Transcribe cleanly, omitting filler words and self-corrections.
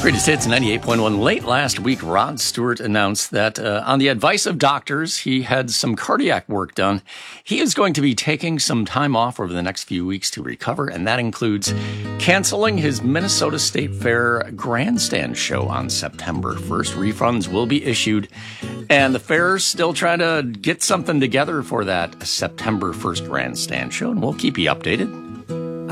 Greatest Hits 98.1. Late last week, Rod Stewart announced that on the advice of doctors, he had some cardiac work done. He is going to be taking some time off over the next few weeks to recover, and that includes canceling his Minnesota State Fair grandstand show on September 1st. Refunds will be issued, and the fair's still trying to get something together for that September 1st grandstand show, and we'll keep you updated.